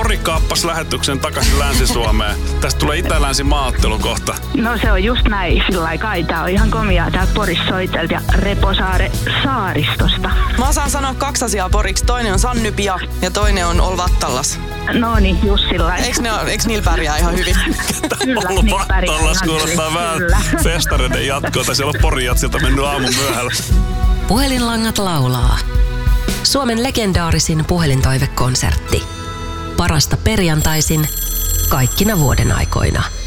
Pori kaappasi lähetyksen takaisin Länsi-Suomeen. Tästä tulee Itä-Länsi maaottelu kohta. No se on just näin, sillä kai tää on ihan komiaa täältä Porissa soitelta ja Reposaare saaristosta. Mä osaan sanoa 2 asiaa poriksi. Toinen on Sannypia ja toinen on Olvattallas. No niin, just sillä Eiks niillä pärjää ihan hyvin? Kyllä, Olvattallas kuulostaa vähän festareiden jatkoa. Siellä on Porin jatsilta mennyt aamun myöhällä. Puhelinlangat laulaa. Suomen legendaarisin puhelintoivekonsertti. Parasta perjantaisin, kaikkina vuoden aikoina.